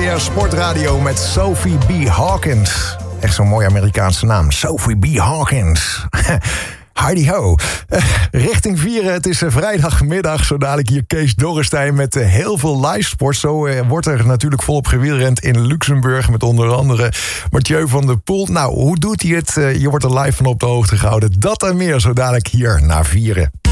BNR Sportradio met Sophie B. Hawkins. Echt zo'n mooie Amerikaanse naam. Sophie B. Hawkins. Heidi ho. Richting vieren, het is vrijdagmiddag. Zo dadelijk hier Kees Dorrestein met heel veel live sport. Zo wordt er natuurlijk volop gewielrend in Luxemburg. Met onder andere Mathieu van der Poel. Nou, hoe doet hij het? Je wordt er live van op de hoogte gehouden. Dat en meer zo dadelijk hier na vieren.